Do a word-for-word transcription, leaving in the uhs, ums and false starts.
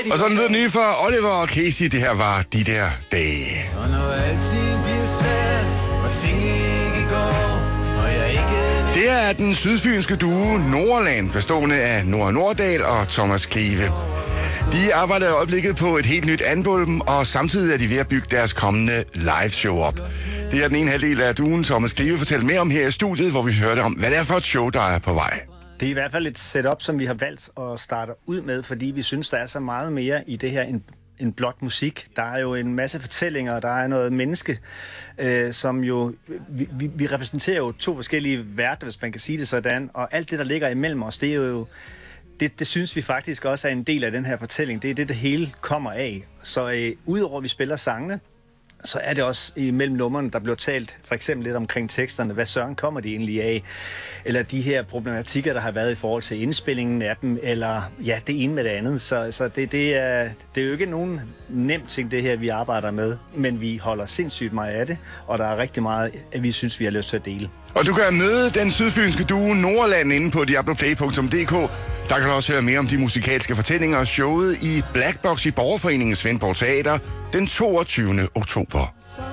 Og sådan lød det nye fra Oliver og Casey. Det her var De Der Dage. Og når alting bliver svært, og ting ikke går, og jeg ikke... Det er den sydfynske duo Nordland, bestående af Nora Nordahl og Thomas Kleve. De arbejder i øjeblikket på et helt nyt album, og samtidig er de ved at bygge deres kommende live-show op. Det er den ene halvdel af duoen, Thomas Kleve fortæller mere om her i studiet, hvor vi hørte om, hvad det er for et show, der er på vej. Det er i hvert fald et setup, som vi har valgt at starte ud med, fordi vi synes, der er så meget mere i det her end, end blot musik. Der er jo en masse fortællinger, der er noget menneske, øh, som jo... Vi, vi, vi repræsenterer jo to forskellige verdener, hvis man kan sige det sådan, og alt det, der ligger imellem os, det er jo... Det, det synes vi faktisk også er en del af den her fortælling. Det er det, det hele kommer af. Så øh, udover at vi spiller sangene, så er det også imellem numrene, der bliver talt for eksempel lidt omkring teksterne. Hvad søren kommer de egentlig af? Eller de her problematikker, der har været i forhold til indspillingen af dem, eller ja, det ene med det andet. Så, så det, det, er, det er jo ikke nogen nem ting, det her, vi arbejder med, men vi holder sindssygt meget af det, og der er rigtig meget, at vi synes, vi har lyst til at dele. Og du kan møde den sydfynske duo Nordland inde på diabloplay punktum d k. Der kan du også høre mere om de musikalske fortællinger og showet i Black Box i Borgerforeningen Svendborg Teater den toogtyvende oktober.